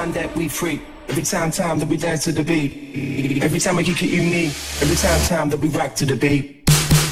time that we freak. Every time that we dance to the beat. Every time we kick it unique. Every time that we rock to the beat.